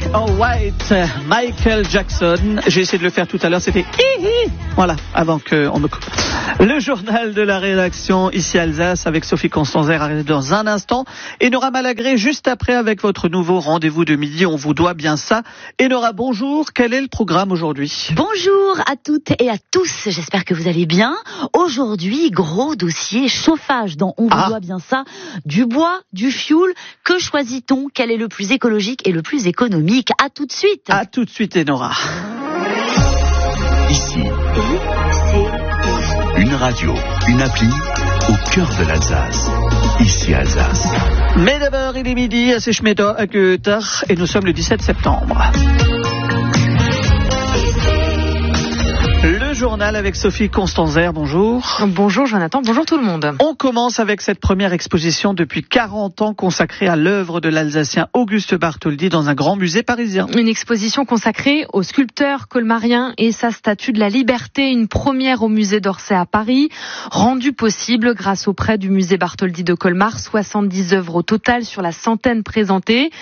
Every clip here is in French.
or White, Michael Jackson. J'ai essayé de le faire tout à l'heure, c'était hi-hi. Voilà, avant qu'on me coupe. Le journal de la rédaction, ici Alsace, avec Sophie Constanzer, arrive dans un instant. Et Nora Malagré, juste après, avec votre nouveau rendez-vous de midi. On vous doit bien ça. Et Nora, bonjour. Quel est le programme aujourd'hui ? Bonjour à toutes et à tous. J'espère que vous allez bien. Aujourd'hui, gros dossier chauffage dans On vous doit bien ça. Du bois, du fioul. Que choisit-on ? Quel est le plus écologique et le plus économique ? À tout de suite. À tout de suite, Nora. Ici, une radio, une appli au cœur de l'Alsace. Ici Alsace. Mais d'abord, il est midi à Sechmeter, à Goethe, et nous sommes le 17 septembre. Le journal avec Sophie Constanzer, bonjour. Bonjour Jonathan, bonjour tout le monde. On commence avec cette première exposition depuis 40 ans consacrée à l'œuvre de l'Alsacien Auguste Bartholdi dans un grand musée parisien. Une exposition consacrée au sculpteur colmarien et sa statue de la liberté, une première au musée d'Orsay à Paris, rendue possible grâce au prêt du musée Bartholdi de Colmar, 70 œuvres au total sur la centaine présentées.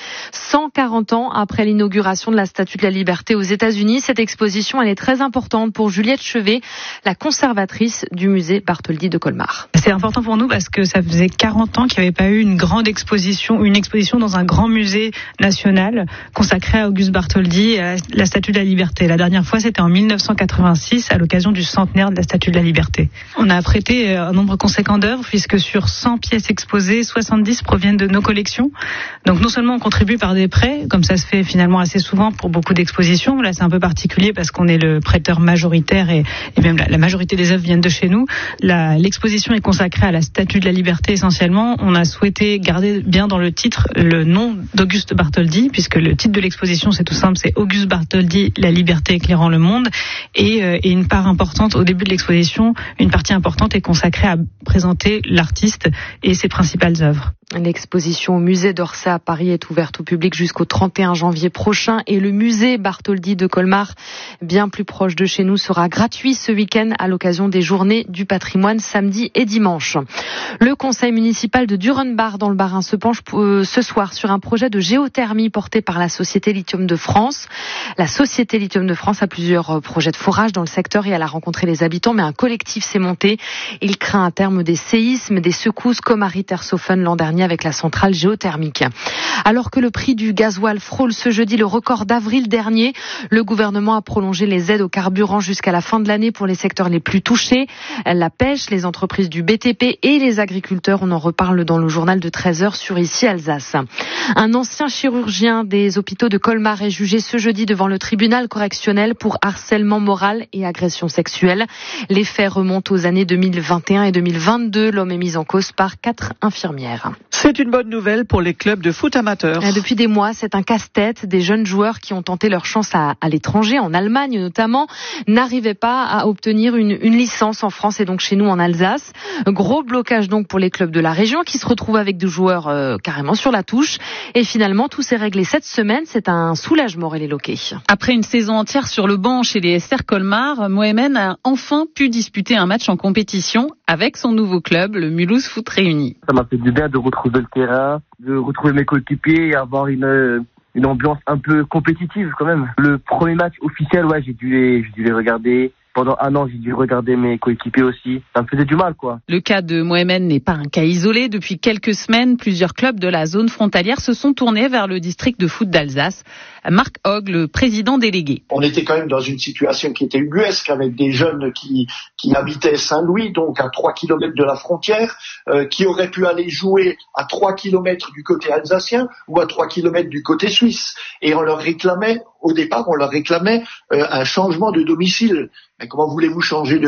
140 ans après l'inauguration de la statue de la liberté aux États-Unis, cette exposition elle est très importante pour Juliette Chevet, la conservatrice du musée Bartholdi de Colmar. C'est important pour nous parce que ça faisait 40 ans qu'il n'y avait pas eu une exposition dans un grand musée national consacré à Auguste Bartholdi et à la Statue de la Liberté. La dernière fois, c'était en 1986 à l'occasion du centenaire de la Statue de la Liberté. On a prêté un nombre conséquent d'œuvres puisque sur 100 pièces exposées, 70 proviennent de nos collections. Donc non seulement on contribue par des prêts, comme ça se fait finalement assez souvent pour beaucoup d'expositions. Là, c'est un peu particulier parce qu'on est le prêteur majoritaire et même la majorité des œuvres viennent de chez nous. L'exposition est consacrée à la Statue de la Liberté essentiellement. On a souhaité garder bien dans le titre le nom d'Auguste Bartholdi, puisque le titre de l'exposition, c'est tout simple, c'est Auguste Bartholdi, la liberté éclairant le monde. Et une part importante, au début de l'exposition, une partie importante est consacrée à présenter l'artiste et ses principales œuvres. L'exposition au musée d'Orsay à Paris est ouverte au public jusqu'au 31 janvier prochain et le musée Bartholdi de Colmar, bien plus proche de chez nous, sera gratuit ce week-end à l'occasion des journées du patrimoine samedi et dimanche. Le conseil municipal de Durenbach dans le Bas-Rhin se penche ce soir sur un projet de géothermie porté par la Société Lithium de France. La Société Lithium de France a plusieurs projets de forage dans le secteur et elle a rencontré les habitants, mais un collectif s'est monté. Il craint à terme des séismes, des secousses comme à Rittershofen l'an dernier avec la centrale géothermique. Alors que le prix du gasoil frôle ce jeudi le record d'avril dernier, le gouvernement a prolongé les aides au carburant jusqu'à la fin de l'année pour les secteurs les plus touchés. La pêche, les entreprises du BTP et les agriculteurs. On en reparle dans le journal de 13h sur Ici Alsace. Un ancien chirurgien des hôpitaux de Colmar est jugé ce jeudi devant le tribunal correctionnel pour harcèlement moral et agression sexuelle. Les faits remontent aux années 2021 et 2022. L'homme est mis en cause par 4 infirmières. C'est une bonne nouvelle pour les clubs de foot amateurs. Depuis des mois, c'est un casse-tête. Des jeunes joueurs qui ont tenté leur chance à l'étranger, en Allemagne notamment, n'arrivaient pas à obtenir une licence en France et donc chez nous en Alsace. Gros blocage donc pour les clubs de la région qui se retrouvent avec des joueurs carrément sur la touche. Et finalement, tout s'est réglé cette semaine. C'est un soulagement, Aurélie Loquet. Après une saison entière sur le banc chez les SR Colmar, Mohamed a enfin pu disputer un match en compétition avec son nouveau club, le Mulhouse Foot Réuni. Ça m'a fait du bien de retrouver le terrain, de retrouver mes coéquipiers et avoir une ambiance un peu compétitive quand même. Le premier match officiel, j'ai dû les regarder. Pendant un an, j'ai dû regarder mes coéquipiers aussi. Ça me faisait du mal, quoi. Le cas de Mohamed n'est pas un cas isolé. Depuis quelques semaines, plusieurs clubs de la zone frontalière se sont tournés vers le district de foot d'Alsace. Marc Hogg, le président délégué. On était quand même dans une situation qui était ubuesque avec des jeunes qui habitaient Saint-Louis, donc à 3 km de la frontière, qui auraient pu aller jouer à 3 km du côté alsacien ou à 3 km du côté suisse. Et on leur réclamait, au départ, un changement de domicile. Mais comment voulez-vous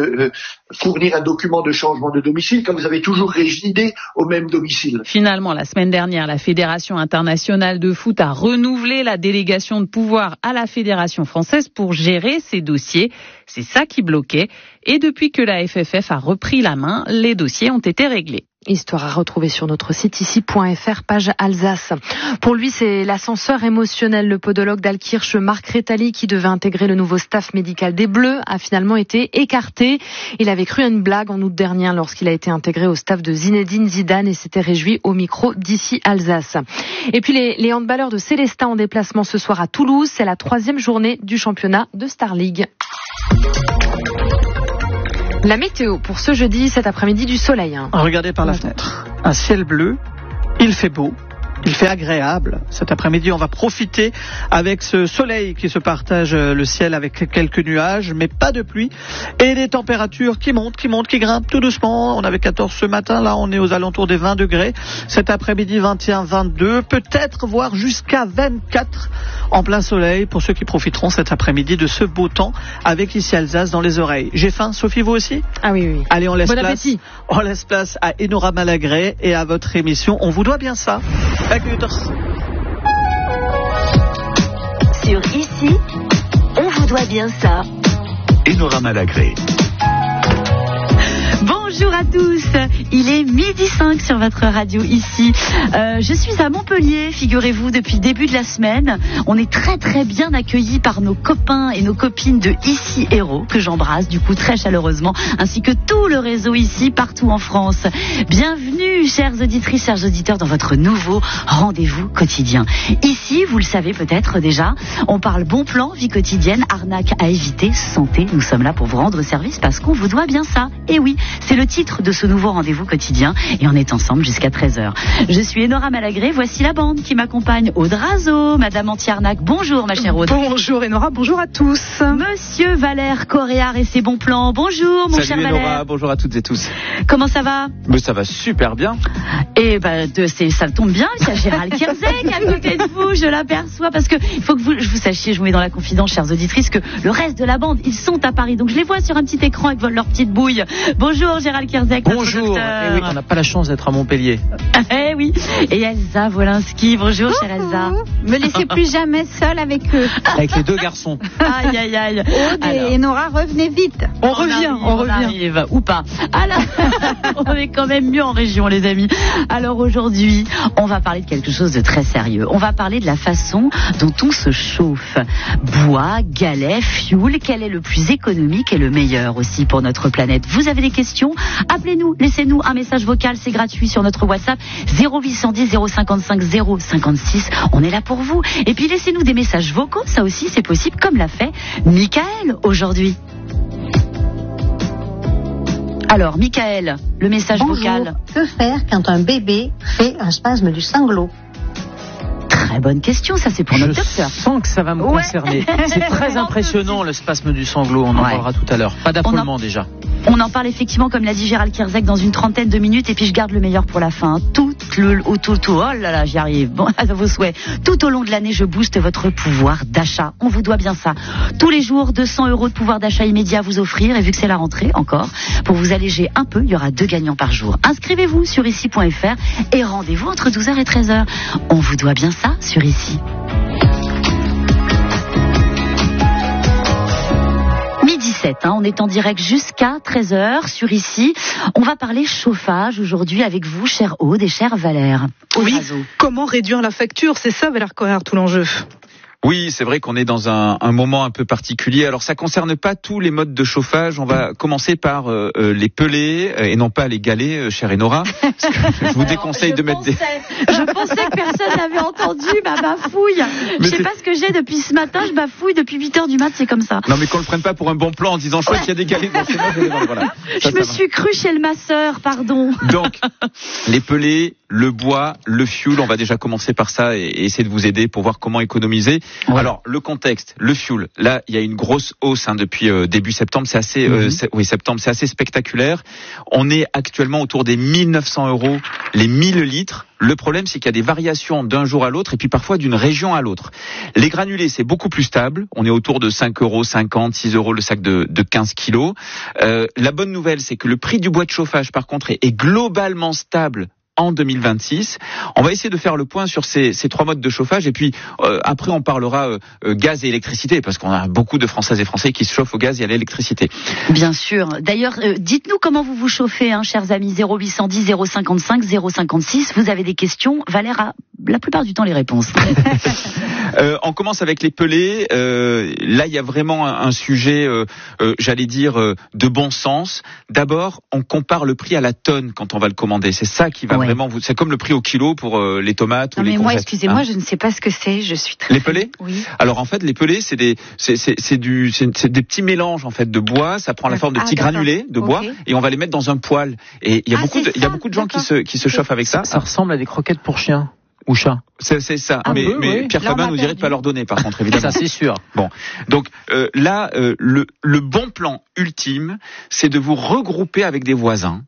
fournir un document de changement de domicile quand vous avez toujours résidé au même domicile ? Finalement, la semaine dernière, la Fédération internationale de foot a renouvelé la délégation de pouvoir à la Fédération française pour gérer ces dossiers. C'est ça qui bloquait. Et depuis que la FFF a repris la main, les dossiers ont été réglés. Histoire à retrouver sur notre site ici.fr, page Alsace. Pour lui, c'est l'ascenseur émotionnel. Le podologue d'Alkirch, Marc Rétali, qui devait intégrer le nouveau staff médical des Bleus, a finalement été écarté. Il avait cru à une blague en août dernier lorsqu'il a été intégré au staff de Zinedine Zidane et s'était réjoui au micro d'ici Alsace. Et puis les handballeurs de Célestat en déplacement ce soir à Toulouse. C'est la 3e journée du championnat de Star League. La météo pour ce jeudi, cet après-midi, du soleil. Regardez par la fenêtre. Un ciel bleu, il fait beau. Il fait agréable. Cet après-midi, on va profiter avec ce soleil qui se partage le ciel avec quelques nuages, mais pas de pluie. Et des températures qui montent, qui grimpent tout doucement. On avait 14 ce matin, là on est aux alentours des 20 degrés. Cet après-midi, 21, 22, peut-être voire jusqu'à 24 en plein soleil pour ceux qui profiteront cet après-midi de ce beau temps avec ici Alsace dans les oreilles. J'ai faim, Sophie, vous aussi ? Ah oui. Allez, on laisse bon place. Appétit. On laisse place à Enora Malagré et à votre émission. On vous doit bien ça. Sur Ici, on vous doit bien ça. Enora Malagré. Bonjour à tous, il est 12h05 sur votre radio ici. Je suis à Montpellier, figurez-vous, depuis le début de la semaine. On est très très bien accueillis par nos copains et nos copines de Ici Héros, que j'embrasse du coup très chaleureusement, ainsi que tout le réseau ici, partout en France. Bienvenue, chères auditrices, chers auditeurs, dans votre nouveau rendez-vous quotidien. Ici, vous le savez peut-être déjà, on parle bon plan, vie quotidienne, arnaque à éviter, santé. Nous sommes là pour vous rendre service parce qu'on vous doit bien ça. Et oui, c'est le titre de ce nouveau rendez-vous quotidien et on est ensemble jusqu'à 13h. Je suis Enora Malagré, voici la bande qui m'accompagne. Aude Razo, Madame Anti-Arnaque, bonjour ma chère Aude. Bonjour Enora, bonjour à tous. Monsieur Valère Coréard et ses bons plans, bonjour mon cher Valère. Salut Enora, bonjour à toutes et tous. Comment ça va ? Mais ça va super bien. Et ça tombe bien, il y a Gérald Kierzek à côté de vous, je l'aperçois, parce que il faut que vous sachiez, je vous mets dans la confidence, chères auditrices, que le reste de la bande, ils sont à Paris, donc je les vois sur un petit écran avec leur petite bouille. Bonjour Gérald Kierzek. Bonjour. Eh oui, on n'a pas la chance d'être à Montpellier. Eh oui. Et Elsa Wolinski, bonjour chère Elsa. Me laissez plus jamais seule avec eux. Avec les deux garçons. Aïe aïe aïe. Aude et Nora, revenez vite. On revient. Ou pas. Alors, on est quand même mieux en région les amis. Alors aujourd'hui, on va parler de quelque chose de très sérieux. On va parler de la façon dont on se chauffe. Bois, galets, fioul, quel est le plus économique et le meilleur aussi pour notre planète ? Vous avez des questions ? Appelez-nous, laissez-nous un message vocal, c'est gratuit sur notre WhatsApp 0810 055 056. On est là pour vous. Et puis laissez-nous des messages vocaux, ça aussi c'est possible, comme l'a fait Michael aujourd'hui. Alors, Michael, le message vocal. Que faire quand un bébé fait un spasme du sanglot ? Très bonne question, ça c'est pour notre docteur. Je sens que ça va me concerner. C'est très impressionnant le spasme du sanglot, on en parlera tout à l'heure. Pas d'affolement déjà. On en parle effectivement, comme l'a dit Gérald Kierzek, dans une trentaine de minutes, et puis je garde le meilleur pour la fin. Oh là là, j'y arrive. Bon, à vos souhaits. Tout au long de l'année, je booste votre pouvoir d'achat. On vous doit bien ça. Tous les jours, 200 € de pouvoir d'achat immédiat à vous offrir, et vu que c'est la rentrée encore, pour vous alléger un peu, il y aura 2 gagnants par jour. Inscrivez-vous sur ici.fr et rendez-vous entre 12h et 13h. On vous doit bien ça sur Ici. On est en direct jusqu'à 13h sur Ici. On va parler chauffage aujourd'hui avec vous, chère Aude et chère Valère. Oui, comment réduire la facture ? C'est ça, Valère Coréard, tout l'enjeu. Oui, c'est vrai qu'on est dans un moment un peu particulier. Alors ça concerne pas tous les modes de chauffage. On va commencer par les pelés et non pas les galets, chère Enora. Je vous déconseille de mettre des... Je pensais que personne n'avait entendu ma bafouille. Je sais pas ce que j'ai depuis ce matin, je bafouille depuis 8h du mat, c'est comme ça. Non mais qu'on le prenne pas pour un bon plan en disant chouette, il y a des galets. Bon, c'est moi, voilà. Je me suis cru chez le masseur, pardon. Donc, les pelés, le bois, le fioul, on va déjà commencer par ça et essayer de vous aider pour voir comment économiser. Ouais. Alors, le contexte, le fioul, là, il y a une grosse hausse depuis début septembre, c'est assez septembre, c'est assez spectaculaire. On est actuellement autour des 1900 € les 1000 litres. Le problème, c'est qu'il y a des variations d'un jour à l'autre et puis parfois d'une région à l'autre. Les granulés, c'est beaucoup plus stable. On est autour de 5,50 €, 6 € le sac de 15 kilos. La bonne nouvelle, c'est que le prix du bois de chauffage, par contre, est globalement stable en 2026. On va essayer de faire le point sur ces 3 modes de chauffage et puis après on parlera gaz et électricité parce qu'on a beaucoup de Françaises et Français qui se chauffent au gaz et à l'électricité. Bien sûr. D'ailleurs, dites-nous comment vous vous chauffez, chers amis. 0810 055 056. Vous avez des questions, Valère a la plupart du temps les réponses. On commence avec les pelés. Là, il y a vraiment un sujet, j'allais dire, de bon sens. D'abord, on compare le prix à la tonne quand on va le commander. C'est ça qui va vraiment vous. C'est comme le prix au kilo pour les tomates ou les courgettes. Mais moi, excusez-moi, je ne sais pas ce que c'est. Je suis très. Les pelés ? Oui. Alors en fait, les pelés, c'est des petits mélanges en fait de bois. Ça prend la forme de petits granulés de bois et on va les mettre dans un poêle. Et il y a beaucoup de gens qui se chauffent avec ça. Ça ressemble à des croquettes pour chiens. Ou chat. C'est ça. Mais Pierre Fabin nous dirait de pas leur donner, par contre, évidemment. Ça, c'est sûr. Bon. Donc, là, le bon plan ultime, c'est de vous regrouper avec des voisins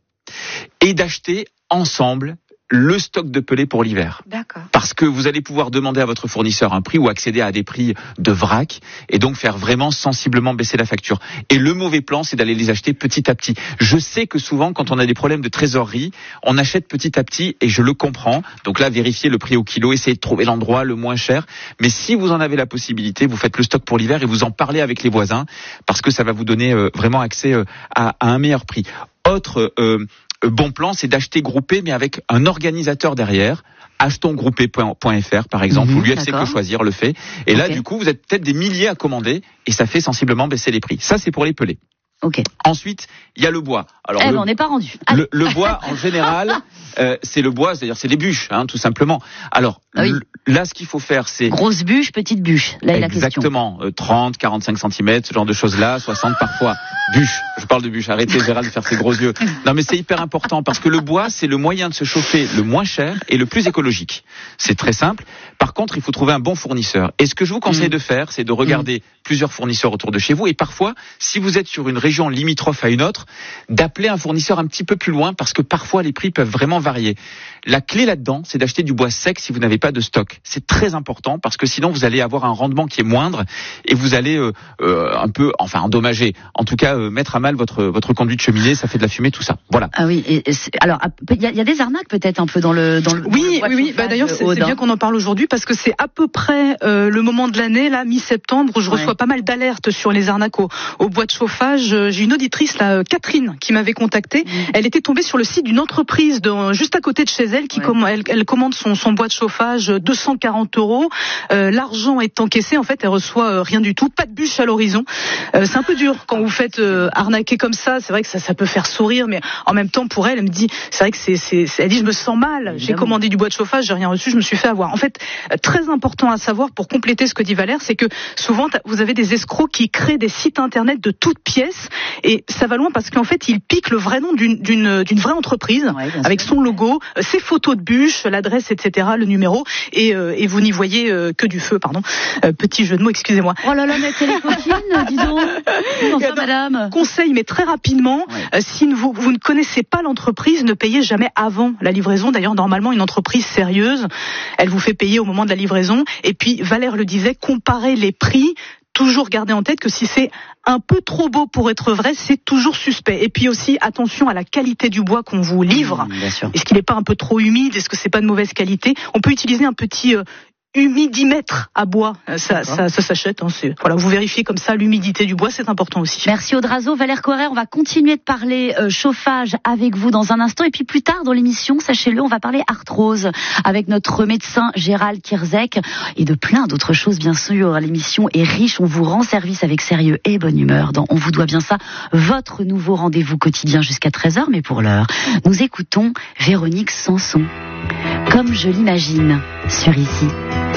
et d'acheter ensemble le stock de pelés pour l'hiver. D'accord. Parce que vous allez pouvoir demander à votre fournisseur un prix ou accéder à des prix de vrac et donc faire vraiment sensiblement baisser la facture. Et le mauvais plan, c'est d'aller les acheter petit à petit. Je sais que souvent, quand on a des problèmes de trésorerie, on achète petit à petit et je le comprends. Donc là, vérifiez le prix au kilo, essayez de trouver l'endroit le moins cher. Mais si vous en avez la possibilité, vous faites le stock pour l'hiver et vous en parlez avec les voisins parce que ça va vous donner vraiment accès à un meilleur prix. Autre bon plan, c'est d'acheter groupé, mais avec un organisateur derrière. Achetonsgroupé.fr par exemple, ou l'UFC Que Choisir le fait. Et là, du coup, vous êtes peut-être des milliers à commander et ça fait sensiblement baisser les prix. Ça, c'est pour les pelés. Okay. Ensuite, il y a le bois. Alors, on n'est pas rendu. Le bois, en général, c'est le bois, c'est-à-dire c'est les bûches, tout simplement. Alors, là, ce qu'il faut faire, c'est... Grosse bûche, petite bûche. Là est la question. Exactement. 30, 45 cm, ce genre de choses-là, 60 parfois. Bûche. Je parle de bûche. Arrêtez, Gérald, de faire ses gros yeux. Non, mais c'est hyper important parce que le bois, c'est le moyen de se chauffer le moins cher et le plus écologique. C'est très simple. Par contre, il faut trouver un bon fournisseur. Et ce que je vous conseille de faire, c'est de regarder plusieurs fournisseurs autour de chez vous et parfois, si vous êtes sur une région limitrophe à une autre, d'appeler un fournisseur un petit peu plus loin parce que parfois les prix peuvent vraiment varier. La clé là-dedans, c'est d'acheter du bois sec si vous n'avez pas de stock. C'est très important parce que sinon vous allez avoir un rendement qui est moindre et vous allez un peu, endommager, en tout cas mettre à mal votre conduit de cheminée, ça fait de la fumée, tout ça. Voilà. Ah oui. Alors il y a des arnaques peut-être un peu dans le. Oui. D'ailleurs, c'est bien qu'on en parle aujourd'hui parce que c'est à peu près le moment de l'année, là, mi-septembre, où je reçois pas mal d'alertes sur les arnaques au bois de chauffage. J'ai une auditrice là, Catherine, qui m'avait contactée. Elle était tombée sur le site d'une entreprise juste à côté de chez elle qui elle commande son bois de chauffage 240 €. L'argent est encaissé, en fait, elle reçoit rien du tout, pas de bûche à l'horizon. C'est un peu dur quand vous faites arnaquer comme ça. C'est vrai que ça peut faire sourire, mais en même temps pour elle me dit, c'est vrai que elle dit je me sens mal. Évidemment. J'ai commandé du bois de chauffage, j'ai rien reçu, je me suis fait avoir. En fait, très important à savoir pour compléter ce que dit Valère, c'est que souvent vous avez des escrocs qui créent des sites internet de toutes pièces et ça va loin parce qu'en fait ils piquent le vrai nom d'une vraie entreprise avec son logo, ses photos de bûches, l'adresse, etc., le numéro et vous n'y voyez que du feu, pardon. Petit jeu de mots, excusez-moi. Oh là là, mais quelle coquine, dis donc. Enfin, madame. Conseil, mais très rapidement, si vous ne connaissez pas l'entreprise, ne payez jamais avant la livraison. D'ailleurs, normalement, une entreprise sérieuse, elle vous fait payer au moment de la livraison. Et puis, Valère le disait, comparez les prix. Toujours garder en tête que si c'est un peu trop beau pour être vrai, c'est toujours suspect. Et puis aussi, attention à la qualité du bois qu'on vous livre. Est-ce qu'il n'est pas un peu trop humide? Est-ce que c'est pas de mauvaise qualité? On peut utiliser un petit humidimètre à bois. Ça s'achète. Voilà, vous vérifiez comme ça l'humidité du bois, c'est important aussi. Merci Audrazo. Valère Correr, on va continuer de parler chauffage avec vous dans un instant. Et puis plus tard dans l'émission, sachez-le, on va parler arthrose avec notre médecin Gérald Kierzek et de plein d'autres choses, bien sûr. L'émission est riche. On vous rend service avec sérieux et bonne humeur dans On vous doit bien ça, votre nouveau rendez-vous quotidien jusqu'à 13h. Mais pour l'heure, nous écoutons Véronique Sanson. Comme je l'imagine sur Ici.